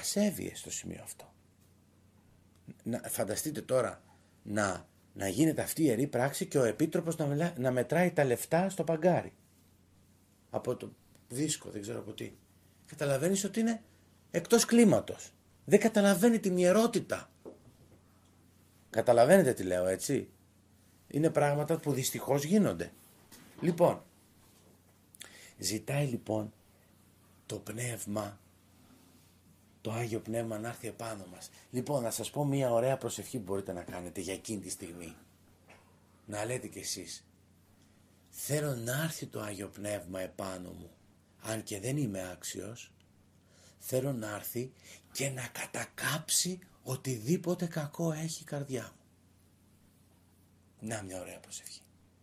ασέβειες στο σημείο αυτό. Φανταστείτε τώρα να γίνεται αυτή η ιερή πράξη και ο επίτροπος να μετράει τα λεφτά στο παγκάρι. Από το δίσκο, δεν ξέρω από τι. Καταλαβαίνεις ότι είναι εκτός κλίματος. Δεν καταλαβαίνει την ιερότητα. Καταλαβαίνετε τι λέω, έτσι. Είναι πράγματα που δυστυχώς γίνονται. Λοιπόν, ζητάει λοιπόν το πνεύμα, το Άγιο Πνεύμα να έρθει επάνω μας. Λοιπόν, να σας πω μια ωραία προσευχή που μπορείτε να κάνετε για εκείνη τη στιγμή. Να λέτε κι εσείς: θέλω να έρθει το Άγιο Πνεύμα επάνω μου, αν και δεν είμαι άξιος. Θέλω να έρθει και να κατακάψει οτιδήποτε κακό έχει η καρδιά μου. Να, μια ωραία προσευχή.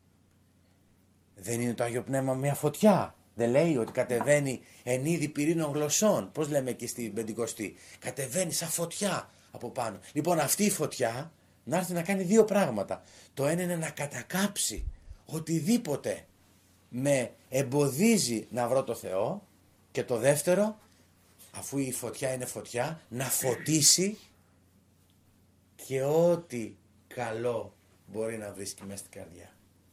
Δεν είναι το Άγιο Πνεύμα μια φωτιά? Δεν λέει ότι κατεβαίνει εν είδη πυρήνων γλωσσών? Πώς λέμε εκεί στην Πεντηκοστή? Κατεβαίνει σαν φωτιά από πάνω. Λοιπόν, αυτή η φωτιά να έρθει να κάνει δύο πράγματα. Το ένα είναι να κατακάψει οτιδήποτε με εμποδίζει να βρω το Θεό, και το δεύτερο, αφού η φωτιά είναι φωτιά, να φωτίσει και ό,τι καλό μπορεί να βρίσκει μέσα στην καρδιά.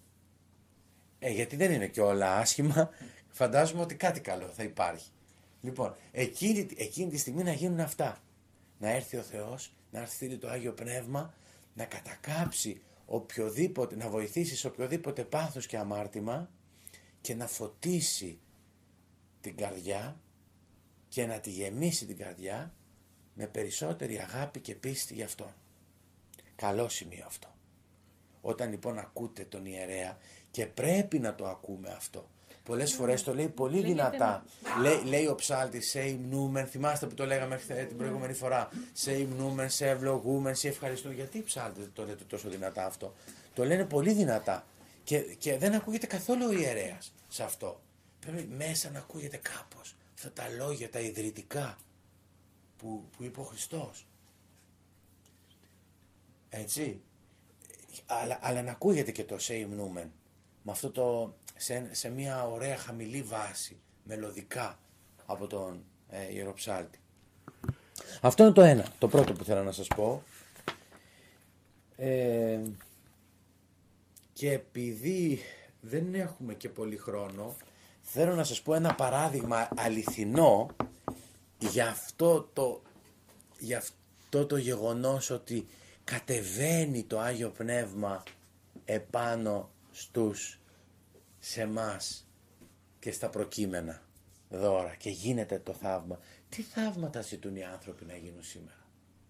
Γιατί δεν είναι και όλα άσχημα, φαντάζομαι ότι κάτι καλό θα υπάρχει. Λοιπόν, εκείνη τη στιγμή να γίνουν αυτά. Να έρθει ο Θεός, να έρθει το Άγιο Πνεύμα, να κατακάψει οποιοδήποτε, να βοηθήσει σε οποιοδήποτε πάθος και αμάρτημα και να φωτίσει την καρδιά και να τη γεμίσει την καρδιά με περισσότερη αγάπη και πίστη γι' αυτό. Καλό σημείο αυτό. Όταν λοιπόν ακούτε τον ιερέα, και πρέπει να το ακούμε αυτό. Πολλές φορές το λέει πολύ δυνατά. Λέει ο ψάλτης: σε υμνούμεν, θυμάστε που το λέγαμε την προηγούμενη φορά. Σε υμνούμεν, σε ευλογούμεν, σε ευχαριστούμε. Γιατί οι ψάλτες το λέτε τόσο δυνατά αυτό? Το λένε πολύ δυνατά. Και δεν ακούγεται καθόλου ο ιερέας σε αυτό. Πρέπει μέσα να ακούγεται κάπως αυτά τα λόγια, τα ιδρυτικά που είπε ο Χριστός. Έτσι. Αλλά να ακούγεται και το σε υμνούμεν. Με αυτό το, σε μια ωραία χαμηλή βάση, μελωδικά, από τον ιεροψάλτη. Αυτό είναι το ένα, το πρώτο που θέλω να σας πω. Και επειδή δεν έχουμε και πολύ χρόνο, θέλω να σας πω ένα παράδειγμα αληθινό για αυτό το γεγονός ότι κατεβαίνει το Άγιο Πνεύμα επάνω σε μας και στα προκείμενα δώρα και γίνεται το θαύμα. Τι θαύματα ζητούν οι άνθρωποι να γίνουν σήμερα?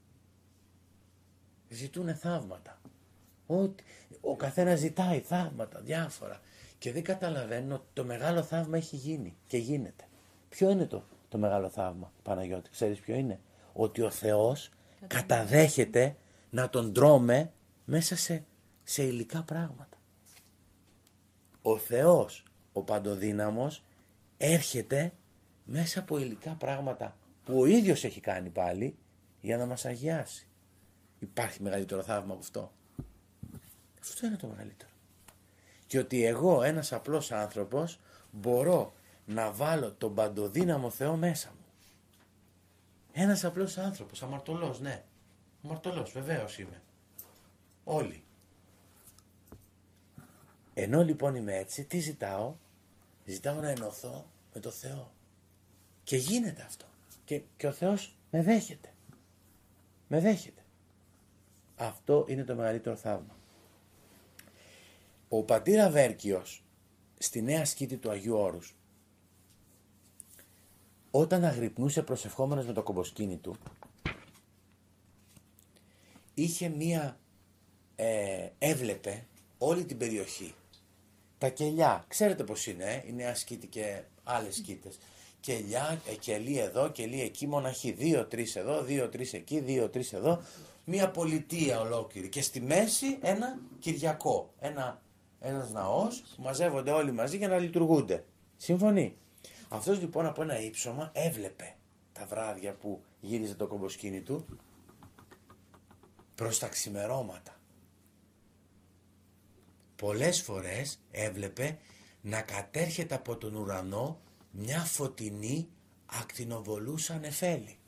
Ζητούνε θαύματα. Ο καθένας ζητάει θαύματα διάφορα και δεν καταλαβαίνουν ότι το μεγάλο θαύμα έχει γίνει και γίνεται. Ποιο είναι το μεγάλο θαύμα, Παναγιώτη? Ξέρεις ποιο είναι? Ότι ο Θεός καταδέχεται να τον τρώμε μέσα σε υλικά πράγματα. Ο Θεός, ο Παντοδύναμος, έρχεται μέσα από υλικά πράγματα που ο ίδιος έχει κάνει πάλι για να μας αγιάσει. Υπάρχει μεγαλύτερο θαύμα από αυτό? Αυτό είναι το μεγαλύτερο. Και ότι εγώ, ένας απλός άνθρωπος, μπορώ να βάλω τον Παντοδύναμο Θεό μέσα μου. Ένας απλός άνθρωπος, αμαρτωλός, ναι. Αμαρτωλός, βεβαίως είμαι. Όλοι. Ενώ λοιπόν είμαι έτσι, τι ζητάω? Ζητάω να ενωθώ με το Θεό. Και γίνεται αυτό. Και ο Θεός με δέχεται. Με δέχεται. Αυτό είναι το μεγαλύτερο θαύμα. Ο πατήρ Αβέρκιος, στη Νέα Σκήτη του Αγίου Όρους, όταν αγρυπνούσε προσευχόμενος με το κομποσκήνι του, είχε έβλεπε όλη την περιοχή. Τα κελιά, ξέρετε πως είναι, η Νέα Σκήτη και άλλες σκήτες. Κελιά, κελί εδώ, κελί εκεί, μοναχοί. 2-3 εδώ, 2-3 εκεί, 2-3 εδώ. Μια πολιτεία ολόκληρη. Και στη μέση ένα Κυριακό. Ένας ναός που μαζεύονται όλοι μαζί για να λειτουργούνται. Συμφωνεί? Αυτός λοιπόν από ένα ύψωμα έβλεπε τα βράδια που γύριζε το κομποσκήνι του προς τα ξημερώματα. Πολλές φορές έβλεπε να κατέρχεται από τον ουρανό μια φωτεινή ακτινοβολούσα νεφέλη.